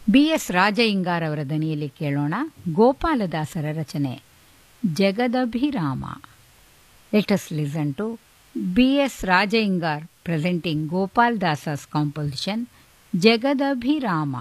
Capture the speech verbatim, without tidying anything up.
B S ರಾಜಯಿಂಗಾರ್ ಅವರ ದನಿಯಲ್ಲಿ ಕೇಳೋಣ ಗೋಪಾಲದಾಸರ ರಚನೆ ಜಗದಭಿರಾಮ. Let us listen to B S ರಾಜಯಿಂಗಾರ್ presenting Gopal ದಾಸಸ್ composition ಜಗದಭಿರಾಮ.